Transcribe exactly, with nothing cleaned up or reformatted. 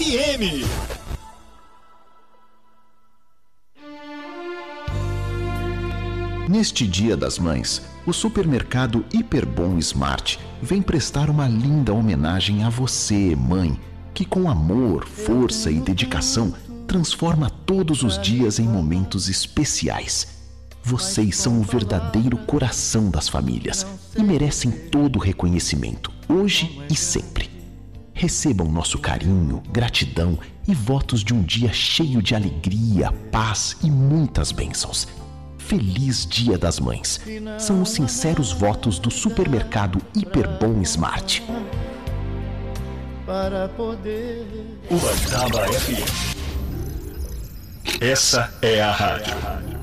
M. Neste Dia das Mães, o supermercado Hiperbom Smart vem prestar uma linda homenagem a você, mãe, que com amor, força e dedicação transforma todos os dias em momentos especiais. Vocês são o verdadeiro coração das famílias e merecem todo o reconhecimento, hoje e sempre. Recebam nosso carinho, gratidão e votos de um dia cheio de alegria, paz e muitas bênçãos. Feliz Dia das Mães. São os sinceros votos do supermercado Hiperbom Smart. Para poder... Ubataba F M. Essa é a rádio.